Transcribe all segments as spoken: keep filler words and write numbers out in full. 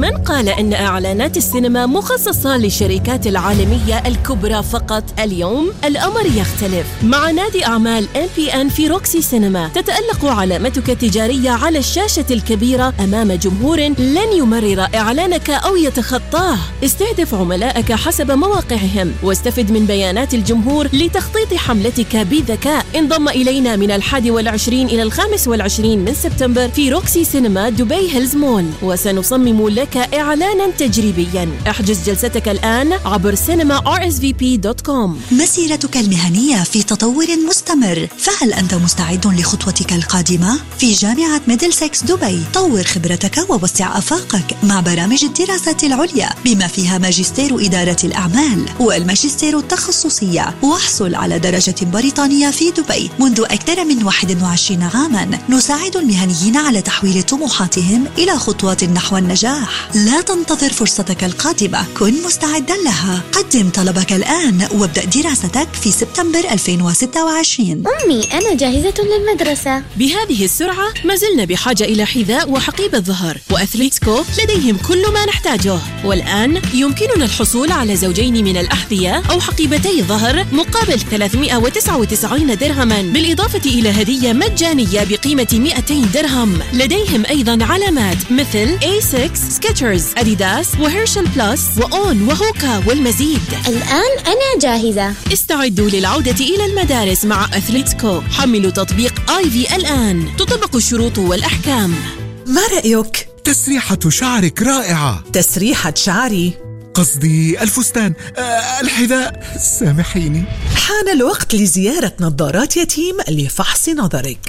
من قال أن إعلانات السينما مخصصة للشركات العالمية الكبرى فقط؟ اليوم الأمر يختلف. مع نادي أعمال إم بي إن في روكسي سينما تتألق علامتك التجارية على الشاشة الكبيرة أمام جمهور لن يمرر إعلانك أو يتخطاه. استهدف عملائك حسب مواقعهم واستفد من بيانات الجمهور لتخطيط حملتك بذكاء. انضم إلينا من الحادي والعشرين إلى الخامس والعشرين من سبتمبر في روكسي سينما دبي هيلز مول، وسنصمم لك إعلانا تجريبيا. احجز جلستك الآن عبر سينما آر إس في بي دوت كوم. مسيرتك المهنية في تطور مستمر، فهل أنت مستعد لخطوتك القادمة؟ في جامعة ميدلسكس دبي طور خبرتك ووسع آفاقك مع برامج الدراسات العليا بما فيها ماجستير إدارة الأعمال والماجستير التخصصية، واحصل على درجة بريطانية في دبي منذ أكثر من واحد وعشرين عاما. نساعد المهنيين على تحويل طموحاتهم إلى خطوات نحو النجاح. لا تنتظر فرصتك القادمة، كن مستعدا لها. قدم طلبك الآن وابدأ دراستك في سبتمبر ألفين وستة وعشرين. أمي أنا جاهزة للمدرسة. بهذه السرعة ما زلنا بحاجة إلى حذاء وحقيبة ظهر، وأثليتسكو لديهم كل ما نحتاجه. والآن يمكننا الحصول على زوجين من الأحذية أو حقيبتي ظهر مقابل ثلاثمائة وتسعة وتسعين درهما، بالإضافة إلى هدية مجانية بقيمة مئتين درهم. لديهم أيضا علامات مثل إيه ستة، سكيتشرز، أديداس، وهيرشل بلس، وأون، وهوكا، والمزيد. الآن أنا جاهزة. استعدوا للعودة إلى المدارس مع أثليتسكو. حملوا تطبيق آي في الآن. تطبق الشروط والأحكام. ما رأيك؟ تسريحة شعرك رائعة. تسريحة شعري؟ قصدي الفستان، آه الحذاء، سامحيني. حان الوقت لزيارة نظارات يتيم لفحص نظرك.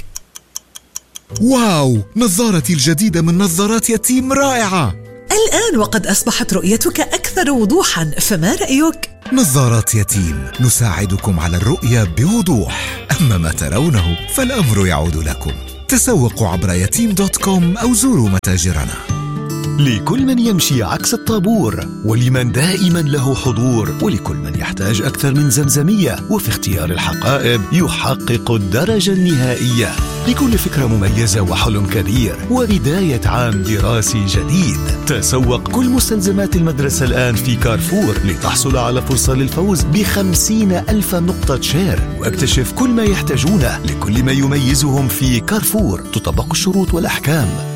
واو، نظارتي الجديدة من نظارات يتيم رائعة. الآن وقد أصبحت رؤيتك أكثر وضوحا، فما رأيك؟ نظارات يتيم نساعدكم على الرؤية بوضوح، أما ما ترونه فالأمر يعود لكم. تسوقوا عبر يتيم دوت كوم أو زوروا متاجرنا. لكل من يمشي عكس الطابور، ولمن دائما له حضور، ولكل من يحتاج أكثر من زمزمية، وفي اختيار الحقائب يحقق الدرجة النهائية. لكل فكرة مميزة وحلم كبير وبداية عام دراسي جديد. تسوق كل مستلزمات المدرسة الآن في كارفور لتحصل على فرصة للفوز بخمسين ألف نقطة شير، واكتشف كل ما يحتاجونه لكل ما يميزهم في كارفور. تطبق الشروط والأحكام.